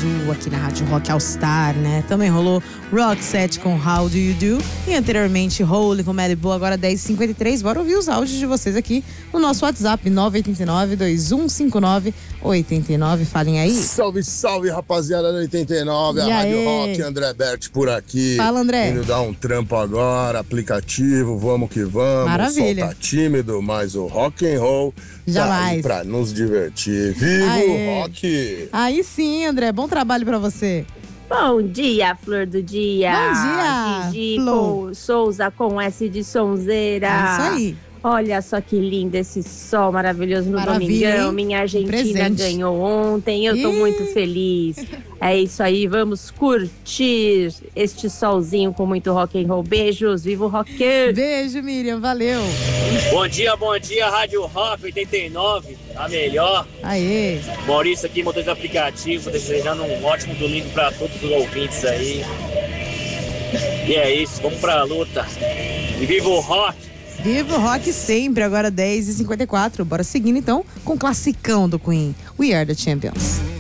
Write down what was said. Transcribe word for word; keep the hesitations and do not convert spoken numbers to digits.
Azul aqui na Rádio Rock All Star, né? Também rolou Roxette com How Do You Do e anteriormente Holy com Malibu, agora dez e cinquenta e três. Bora ouvir os áudios de vocês aqui no nosso WhatsApp nove oito nove, dois um cinco nove, oito nove. Falem aí. Salve, salve, rapaziada da oitenta e nove, a E Rádio aí? Rock, André Berti por aqui. Fala, André. Indo dar um trampo agora, aplicativo, vamos que vamos. Maravilha. O sol tá tímido, mas o rock and roll Jamais. tá aí pra nos divertir. Viva Aê. o rock! Aí sim, André, bom trabalho pra você. Bom dia, flor do dia. Bom dia, Gigi Flor. com Souza com S de sonzeira. É isso aí. Olha só que lindo esse sol maravilhoso no Maravilha, domingão. hein? Minha Argentina Presente. ganhou ontem. Eu tô Ih. muito feliz. É isso aí, vamos curtir este solzinho com muito rock and roll. Beijos, viva o rock! Beijo, Miriam, valeu. Bom dia, bom dia, Rádio Rock oitenta e nove, a melhor. Aê. Maurício aqui, motorista de aplicativo, desejando um ótimo domingo para todos os ouvintes aí. E é isso, vamos pra luta. E viva o rock! Viva o rock sempre, agora dez e cinquenta e quatro. Bora seguindo então com o classicão do Queen, We Are The Champions.